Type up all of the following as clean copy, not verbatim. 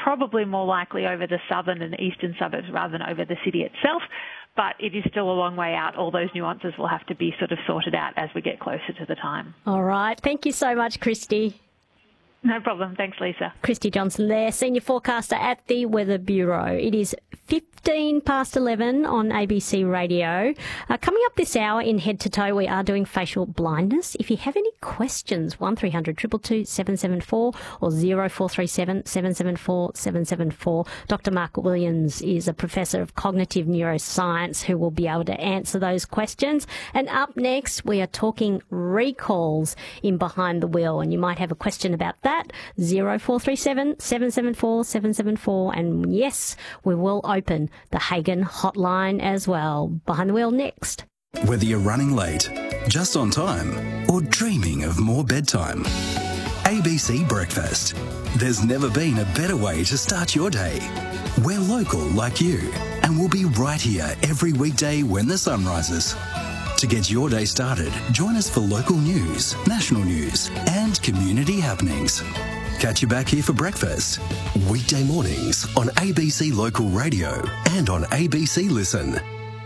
probably more likely over the southern and eastern suburbs rather than over the city itself. But it is still a long way out. All those nuances will have to be sort of sorted out as we get closer to the time. All right. Thank you so much, Christy. No problem. Thanks, Lisa. Christy Johnson there, Senior Forecaster at the Weather Bureau. It is 15 past 11 on ABC Radio. Coming up this hour in Head to Toe, we are doing facial blindness. If you have any questions, 1300 222 774 or 0437 774 774. Dr. Mark Williams is a Professor of Cognitive Neuroscience who will be able to answer those questions. And up next, we are talking recalls in Behind the Wheel, and you might have a question about that. 0437 774 774. And yes, we will open the Hagen hotline as well. Behind the Wheel next. Whether you're running late, just on time, or dreaming of more bedtime, ABC Breakfast. There's never been a better way to start your day. We're local like you, and we'll be right here every weekday when the sun rises. To get your day started, join us for local news, national news, and community happenings. Catch you back here for breakfast. Weekday mornings on ABC Local Radio and on ABC Listen.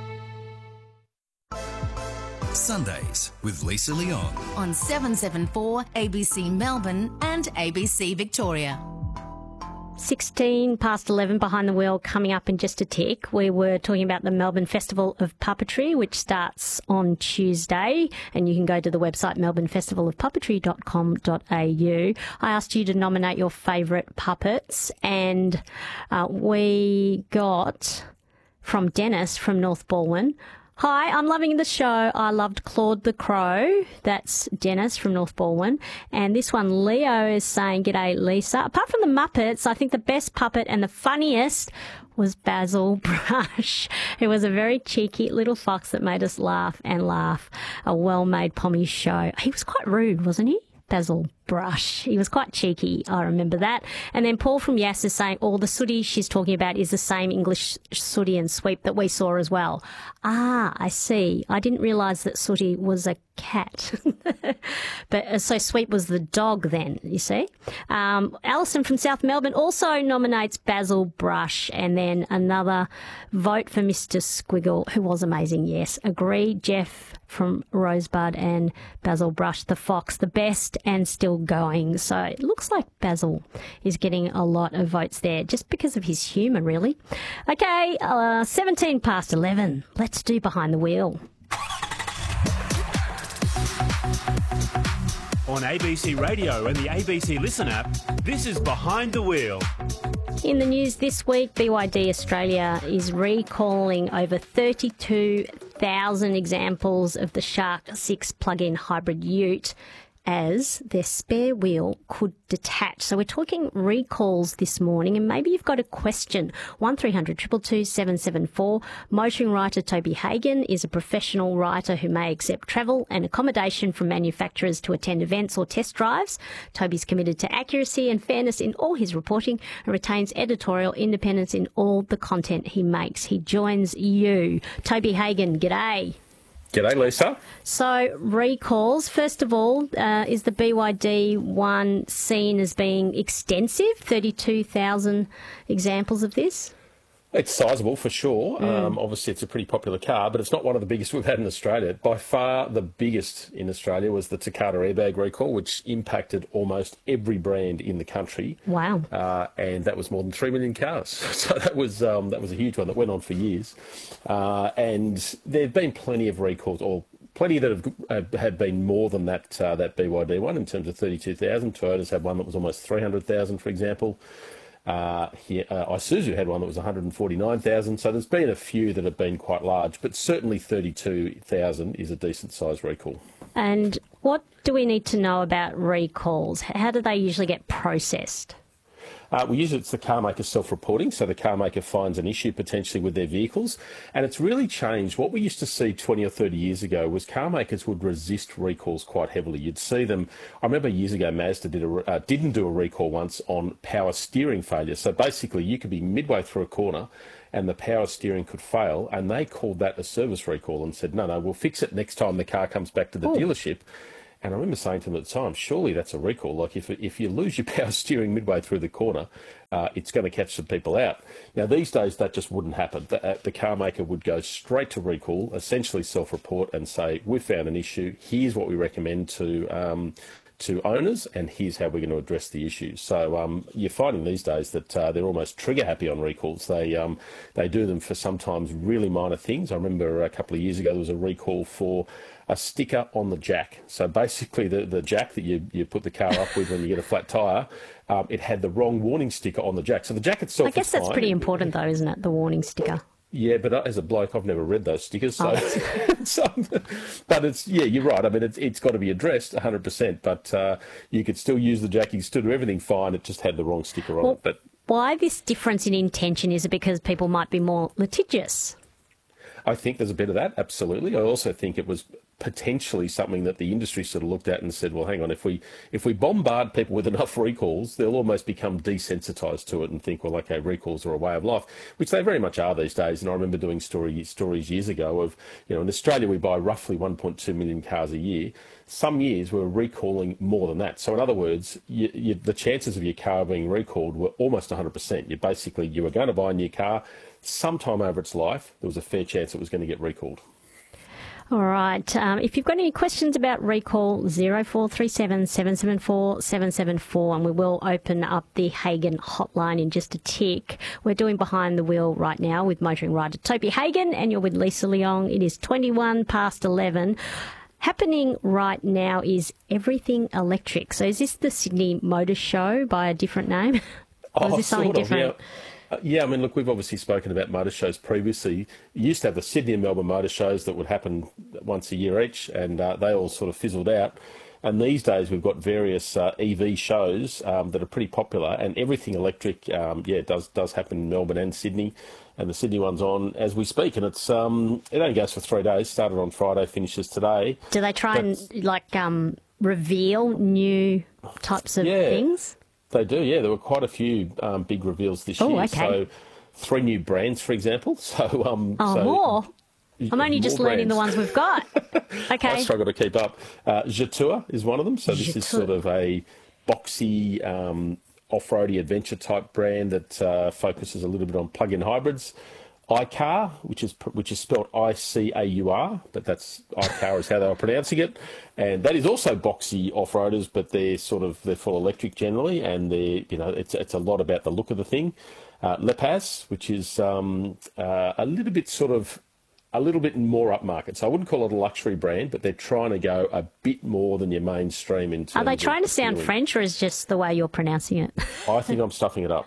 Sundays with Lisa Leong on 774 ABC Melbourne and ABC Victoria. 16 past 11 Behind the Wheel coming up in just a tick. We were talking about the Melbourne Festival of Puppetry, which starts on Tuesday, and you can go to the website melbournefestivalofpuppetry.com.au. I asked you to nominate your favourite puppets, and we got from Dennis from North Balwyn. Hi, I'm loving the show. I loved Claude the Crow. That's Dennis from North Balwyn. And this one, Leo, is saying, G'day, Lisa. Apart from the Muppets, I think the best puppet and the funniest was Basil Brush. It was a very cheeky little fox that made us laugh and laugh. A well-made Pommy show. He was quite rude, wasn't he? Basil Brush. He was quite cheeky, I remember that. And then Paul from Yass is saying, the sooty she's talking about is the same English sooty and sweep that we saw as well. Ah, I see. I didn't realise that sooty was a cat. But so sweep was the dog then, you see. Alison from South Melbourne also nominates Basil Brush, and then another vote for Mr. Squiggle, who was amazing, yes. Agree, Jeff from Rosebud, and Basil Brush, the fox, the best and still going. So it looks like Basil is getting a lot of votes there just because of his humour, really. Okay, 17 past 11. Let's do Behind the Wheel. On ABC Radio and the ABC Listen app, this is Behind the Wheel. In the news this week, BYD Australia is recalling over 32,000 examples of the Shark 6 plug-in hybrid ute as their spare wheel could detach. So we're talking recalls this morning, and maybe you've got a question. 1300 222 774. Motoring writer Toby Hagen is a professional writer who may accept travel and accommodation from manufacturers to attend events or test drives. Toby's committed to accuracy and fairness in all his reporting and retains editorial independence in all the content he makes. He joins you. Toby Hagen, g'day. G'day, Lisa. So, recalls. First of all, is the BYD one seen as being extensive? 32,000 examples of this? It's sizable for sure. Obviously, it's a pretty popular car, but it's not one of the biggest we've had in Australia. By far, the biggest in Australia was the Takata airbag recall, which impacted almost every brand in the country. Wow! And that was more than 3 million cars. So that was a huge one that went on for years. And there have been plenty of recalls, or plenty that have been more than that BYD one in terms of 32,000. Toyota's had one that was almost 300,000, for example. Isuzu had one that was 149,000, so there's been a few that have been quite large, but certainly 32,000 is a decent size recall. And what do we need to know about recalls? How do they usually get processed? It's the car maker self-reporting, so the car maker finds an issue potentially with their vehicles, and it's really changed. What we used to see 20 or 30 years ago was car makers would resist recalls quite heavily. You'd see them. I remember years ago Mazda didn't do a recall once on power steering failure. So basically you could be midway through a corner and the power steering could fail, and they called that a service recall and said, no, we'll fix it next time the car comes back to the dealership. And I remember saying to them at the time, surely that's a recall. Like if you lose your power steering midway through the corner, it's going to catch some people out. Now, these days, that just wouldn't happen. The car maker would go straight to recall, essentially self-report and say, we've found an issue. Here's what we recommend to owners, and here's how we're going to address the issue. So you're finding these days that they're almost trigger happy on recalls. They do them for sometimes really minor things. I remember a couple of years ago there was a recall for a sticker on the jack. So basically the jack that you put the car up with when you get a flat tyre, it had the wrong warning sticker on the jack. So the jack itself, I guess that's fine. Pretty important though, isn't it? The warning sticker. Yeah, but as a bloke, I've never read those stickers. So, but it's, yeah, you're right. I mean, it's got to be addressed 100%, but you could still use the jack. You could still do everything fine. It just had the wrong sticker on it. But why this difference in intention? Is it because people might be more litigious? I think there's a bit of that, absolutely. I also think it was potentially something that the industry sort of looked at and said, well, hang on, if we bombard people with enough recalls, they'll almost become desensitised to it and think, well, okay, recalls are a way of life, which they very much are these days. And I remember doing stories years ago of, in Australia we buy roughly 1.2 million cars a year. Some years we were recalling more than that. So in other words, the chances of your car being recalled were almost 100%. You were going to buy a new car. Sometime over its life, there was a fair chance it was going to get recalled. All right. If you've got any questions about recall, 0437 774 774, and we will open up the Hagen hotline in just a tick. We're doing Behind the Wheel right now with motoring rider Toby Hagen, and you're with Lisa Leong. It is 21 past 11. Happening right now is Everything Electric. So is this the Sydney Motor Show by a different name? Or is this something different? Yeah, I mean, look, we've obviously spoken about motor shows previously. You used to have the Sydney and Melbourne motor shows that would happen once a year each, and they all sort of fizzled out. And these days we've got various EV shows that are pretty popular, and Everything Electric, does happen in Melbourne and Sydney. And the Sydney one's on as we speak, and it only goes for 3 days. Started on Friday, finishes today. Do they try and reveal new types of things? They do, yeah. There were quite a few big reveals this year. Okay. So 3 new brands, for example. More? I'm only just learning the ones we've got. Okay. I struggle to keep up. Jetour is one of them. So this is sort of a boxy, off-roady adventure type brand that focuses a little bit on plug-in hybrids. iCar, which is spelled I-C-A-U-R, but that's iCar is how they were pronouncing it. And that is also boxy off-roaders, but they're full electric generally, and it's a lot about the look of the thing. Lepaz, which is a little bit more upmarket. So I wouldn't call it a luxury brand, but they're trying to go a bit more than your mainstream in terms of... Are they trying to sound French, or is it just the way you're pronouncing it? I think I'm stuffing it up.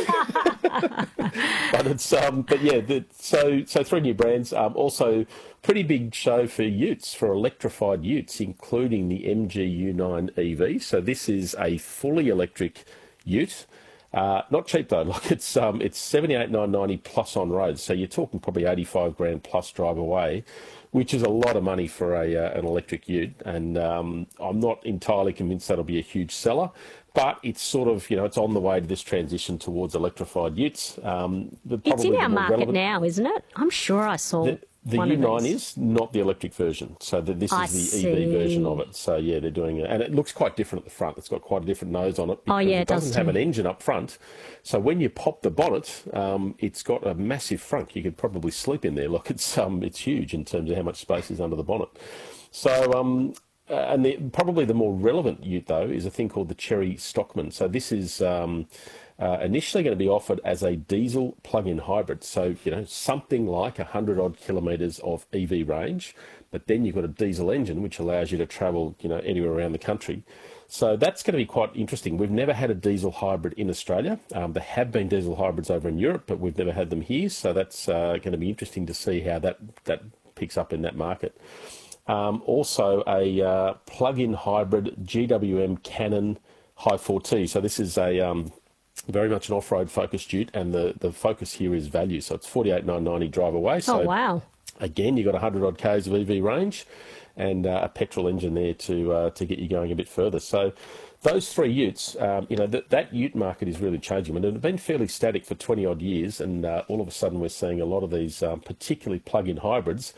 So 3 new brands. Also, pretty big show for utes, for electrified utes, including the MG U9 EV. So this is a fully electric ute. Not cheap though. Like it's 78,990 plus on road. So you're talking probably 85 grand plus drive away, which is a lot of money for an electric ute. And I'm not entirely convinced that'll be a huge seller. But it's sort of, it's on the way to this transition towards electrified utes. It's in our market now, isn't it? I'm sure I saw the U9 is not the electric version. So this is the EV version of it. So, yeah, they're doing it. And it looks quite different at the front. It's got quite a different nose on it. It doesn't have an engine up front. So when you pop the bonnet, it's got a massive frunk. You could probably sleep in there. Look, it's huge in terms of how much space is under the bonnet. So... probably the more relevant ute, though, is a thing called the Cherry Stockman. So this is initially going to be offered as a diesel plug-in hybrid. So, something like 100-odd kilometres of EV range, but then you've got a diesel engine, which allows you to travel, anywhere around the country. So that's going to be quite interesting. We've never had a diesel hybrid in Australia. There have been diesel hybrids over in Europe, but we've never had them here. So that's going to be interesting to see how that picks up in that market. Also a plug-in hybrid GWM Cannon High 4T. So this is a very much an off-road focused ute, and the focus here is value. So it's 48,990 drive away. So wow. Again, you've got 100-odd Ks of EV range and a petrol engine there to get you going a bit further. So those 3 utes, that ute market is really changing. I mean, it had been fairly static for 20-odd years, and all of a sudden we're seeing a lot of these, particularly plug-in hybrids,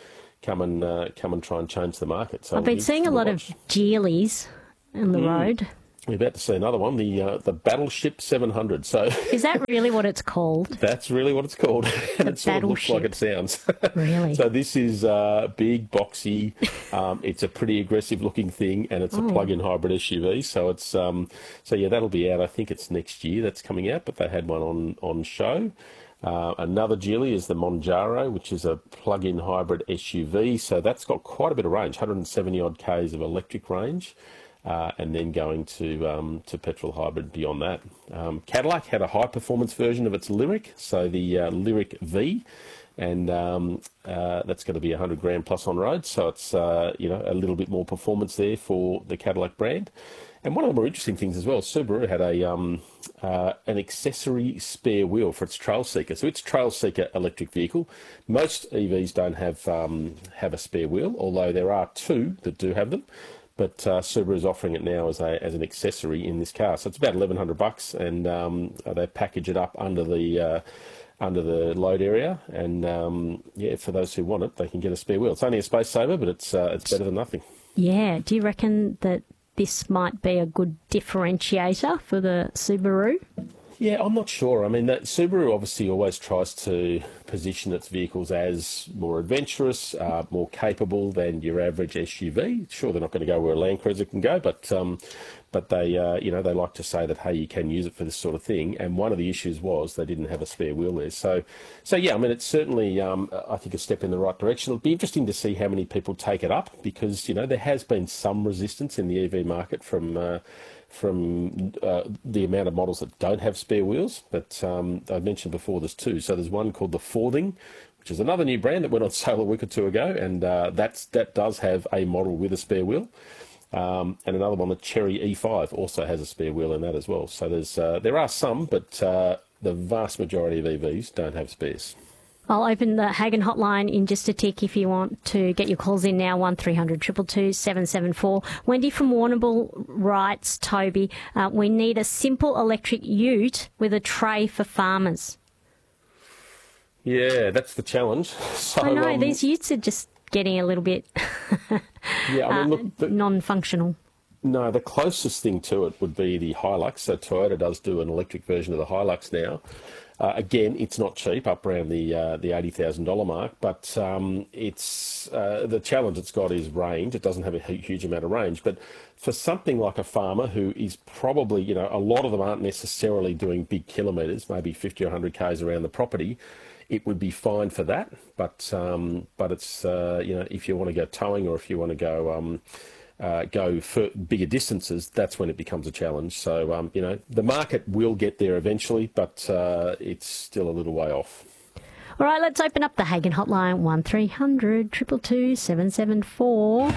come and try and change the market. So I've been seeing a lot of Geelys on the road. We're about to see another one, the Battleship 700. So is that really what it's called? That's really what it's called, and it sort of looks like it sounds. Really? So this is big, boxy. It's a pretty aggressive-looking thing, and it's a plug-in hybrid SUV. So it's that'll be out. I think it's next year that's coming out, but they had one on show. Another Geely is the Monjaro, which is a plug-in hybrid SUV. So that's got quite a bit of range, 170 odd k's of electric range. And then going to petrol hybrid beyond that. Cadillac had a high-performance version of its Lyric, so the Lyric V, and that's going to be 100 grand plus on road, so it's a little bit more performance there for the Cadillac brand. And one of the more interesting things as well, Subaru had an accessory spare wheel for its Trail Seeker. So its Trail Seeker electric vehicle, most EVs don't have a spare wheel, although there are two that do have them. But Subaru is offering it now as an accessory in this car. So it's about $1,100, and they package it up under the load area. And for those who want it, they can get a spare wheel. It's only a space saver, but it's better than nothing. Yeah. Do you reckon that this might be a good differentiator for the Subaru? Yeah, I'm not sure. I mean, Subaru obviously always tries to position its vehicles as more adventurous, more capable than your average SUV. Sure, they're not going to go where a Land Cruiser can go, but they, they like to say that, hey, you can use it for this sort of thing. And one of the issues was they didn't have a spare wheel there. So yeah, I mean, it's certainly, I think, a step in the right direction. It'll be interesting to see how many people take it up because, there has been some resistance in the EV market from the amount of models that don't have spare wheels, but I mentioned before there's two. So there's one called the Forthing, which is another new brand that went on sale a week or two ago, and that does have a model with a spare wheel. And another one, the Cherry E5, also has a spare wheel in that as well. So there are some, but the vast majority of EVs don't have spares. I'll open the Hagen hotline in just a tick if you want to get your calls in now, 1300 222 774. Wendy from Warrnambool writes, Toby, we need a simple electric ute with a tray for farmers. Yeah, that's the challenge. So, I know, these utes are just getting a little bit non-functional. No, the closest thing to it would be the Hilux. So Toyota does do an electric version of the Hilux now. Again, it's not cheap, up around the $80,000 mark, but it's the challenge it's got is range. It doesn't have a huge amount of range, but for something like a farmer who is probably, a lot of them aren't necessarily doing big kilometres, maybe 50 or 100 k's around the property, it would be fine for that. But it's if you want to go towing or if you want to go for bigger distances, that's when it becomes a challenge. So, the market will get there eventually, but it's still a little way off. All right, let's open up the Hagen hotline, 1300 222 774.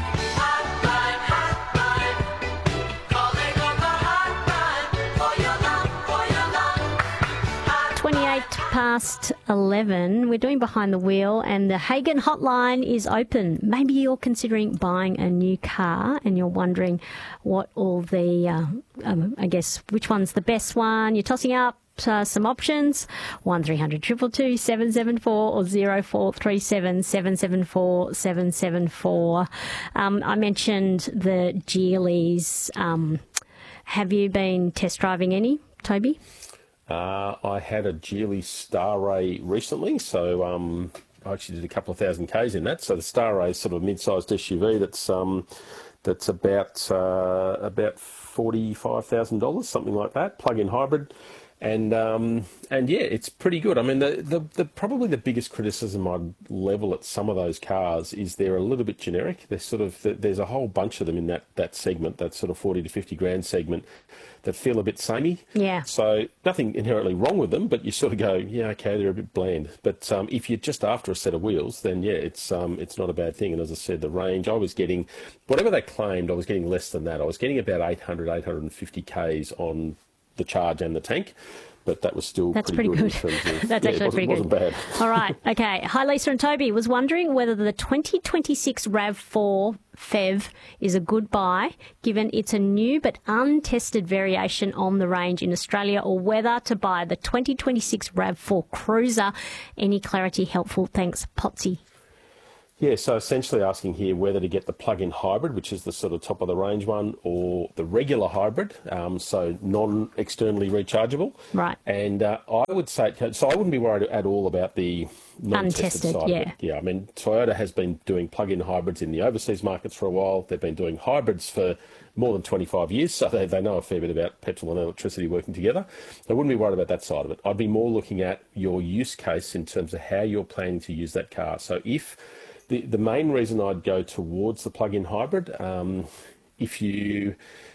11. We're doing Behind the Wheel and the Hagen hotline is open. Maybe you're considering buying a new car and you're wondering what all the, which one's the best one. You're tossing up some options, 1300 222 774 or 0437 774 774. I mentioned the Geelys. Have you been test driving any, Toby? I had a Geely Starray recently, so I actually did a couple of thousand Ks in that. So the Starray is sort of a mid-sized SUV that's about $45,000, something like that, plug-in hybrid. And yeah, it's pretty good. I mean, the probably the biggest criticism I'd level at some of those cars is they're a little bit generic. They're sort of there's a whole bunch of them in that segment, that sort of 40 to 50 grand segment, that feel a bit samey. Yeah. So nothing inherently wrong with them, but you sort of go, yeah, okay, they're a bit bland. But if you're just after a set of wheels, then yeah, it's not a bad thing. And as I said, the range, I was getting whatever they claimed, I was getting less than that. I was getting about 850 Ks on the Charge and the Tank, but that was still pretty good. In terms of, That's actually pretty good. It wasn't bad. All right, okay. Hi, Lisa and Toby. Was wondering whether the 2026 RAV4 PHEV is a good buy, given it's a new but untested variation on the range in Australia, or whether to buy the 2026 RAV4 Cruiser. Any clarity helpful? Thanks, Potsy. Yeah, so essentially asking here whether to get the plug-in hybrid, which is the sort of top of the range one, or the regular hybrid, so non-externally rechargeable. Right. And I would say, so I wouldn't be worried at all about the non-tested Untested, side yeah. of it. Yeah, I mean, Toyota has been doing plug-in hybrids in the overseas markets for a while. They've been doing hybrids for more than 25 years, so they know a fair bit about petrol and electricity working together. I wouldn't be worried about that side of it. I'd be more looking at your use case in terms of how you're planning to use that car. So if the main reason I'd go towards the plug-in hybrid, if you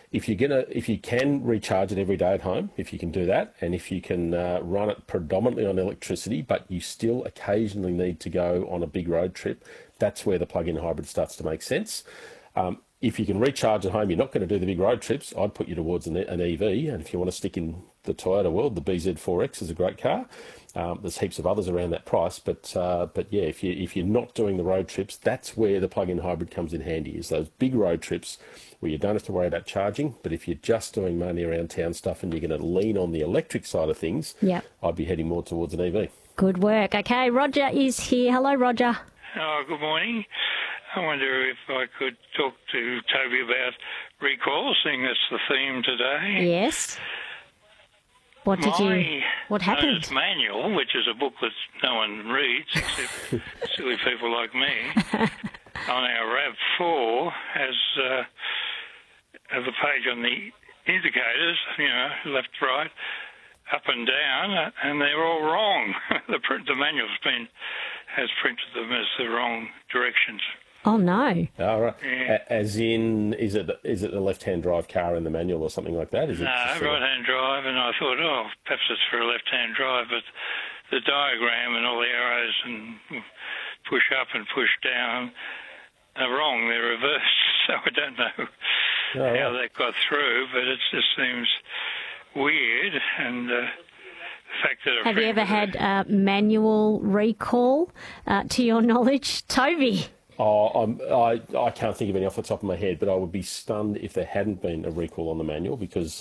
can recharge it every day at home, if you can do that, and if you can run it predominantly on electricity, but you still occasionally need to go on a big road trip, that's where the plug-in hybrid starts to make sense. If you can recharge at home, you're not going to do the big road trips, I'd put you towards an EV. And if you want to stick in the Toyota world, the BZ4X is a great car. There's heaps of others around that price, but yeah, if you're not doing the road trips, that's where the plug-in hybrid comes in handy, is those big road trips where you don't have to worry about charging. But if you're just doing money around town stuff and you're going to lean on the electric side of things, Yep. I'd be heading more towards an EV. Good work. Okay, Roger is here. Hello, Roger. Oh, good morning. I wonder if I could talk to Toby about recall, seeing that's the theme today. Yes. What happened? Owner's manual, which is a book that no one reads except silly people like me, on our RAV4 has the page on the indicators, left, right, up and down, and they're all wrong. The manual's has printed them as the wrong directions. Oh, no. All right. Yeah. As in, is it a left-hand drive car in the manual or something like that? No, right-hand drive, and I thought, perhaps it's for a left-hand drive, but the diagram and all the arrows and push up and push down are wrong. They're reversed, so I don't know how that got through, but it just seems weird, and the fact that Have you ever had manual recall, to your knowledge, Toby? I can't think of any off the top of my head, but I would be stunned if there hadn't been a recall on the manual because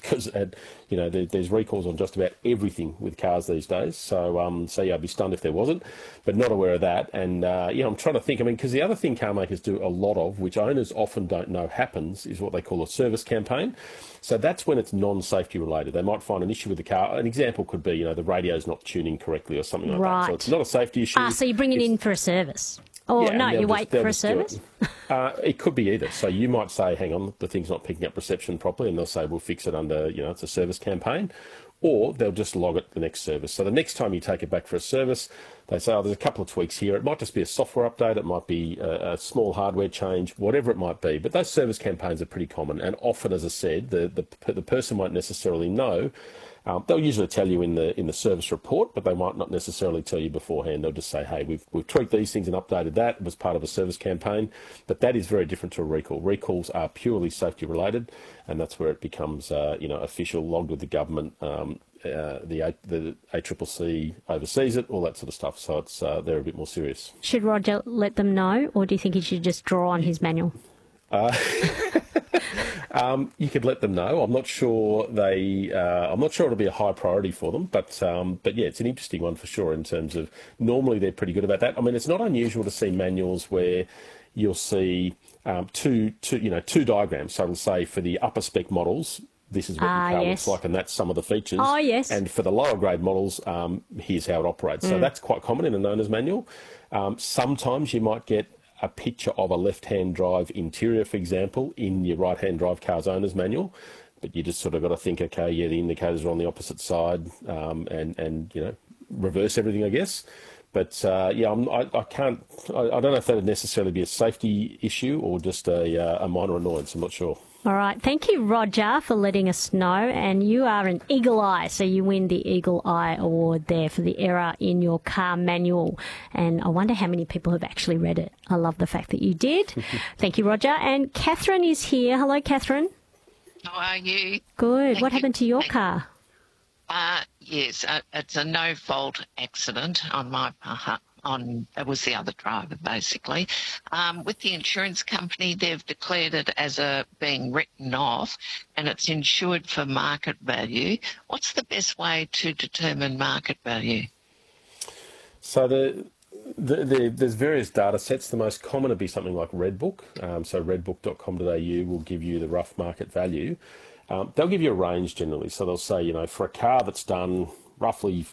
there's recalls on just about everything with cars these days. So I'd be stunned if there wasn't, but not aware of that. And I'm trying to think. I mean, because the other thing car makers do a lot of, which owners often don't know happens, is what they call a service campaign. So that's when it's non-safety related. They might find an issue with the car. An example could be, the radio's not tuning correctly or something like that. So it's not a safety issue. So you bring it in for a service. Oh, yeah, no, you wait for a service? It could be either. So you might say, hang on, the thing's not picking up reception properly, and they'll say, we'll fix it under, it's a service campaign. Or they'll just log it the next service. So the next time you take it back for a service, they say, there's a couple of tweaks here. It might just be a software update. It might be a small hardware change, whatever it might be. But those service campaigns are pretty common. And often, as I said, the person won't necessarily know. They'll usually tell you in the service report, but they might not necessarily tell you beforehand. They'll just say, hey, we've tweaked these things and updated that. It was part of a service campaign. But that is very different to a recall. Recalls are purely safety related, and that's where it becomes official, logged with the government. The ACCC oversees it, all that sort of stuff. So it's they're a bit more serious. Should Roger let them know, or do you think he should just draw on his manual? You could let them know. I'm not sure I'm not sure it'll be a high priority for them, but yeah, it's an interesting one for sure. In terms of normally they're pretty good about that. I mean, it's not unusual to see manuals where you'll see two diagrams. So it'll say for the upper spec models, this is what the car looks like, and that's some of the features. Oh, yes. And for the lower grade models, here's how it operates. So that's quite common in an owner's manual. Sometimes you might get a picture of a left-hand drive interior, for example, in your right-hand drive car's owner's manual, but you just sort of got to think, okay, yeah, the indicators are on the opposite side, and reverse everything, I guess. But I don't know if that would necessarily be a safety issue or just a minor annoyance. I'm not sure. All right. Thank you, Roger, for letting us know. And you are an Eagle Eye, so you win the Eagle Eye Award there for the error in your car manual. And I wonder how many people have actually read it. I love the fact that you did. Thank you, Roger. And Catherine is here. Hello, Catherine. How are you? Good. What happened to your car? Yes, it's a no-fault accident on my part. It was the other driver, basically. With the insurance company, they've declared it as being written off, and it's insured for market value. What's the best way to determine market value? So There's various data sets. The most common would be something like Redbook. So redbook.com.au will give you the rough market value. They'll give you a range generally. So they'll say, for a car that's done roughly